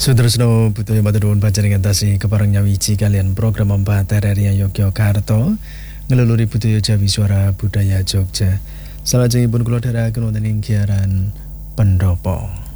Sudrasno Budaya Maturnuwun panjenengan tasih kepareng nyawiji kalian program 4 RRI Yogyakarta ngeluluri budaya Jawi Suara Budaya Jogja. Salajengipun kula dherekaken wonten ing giaran Pendopo.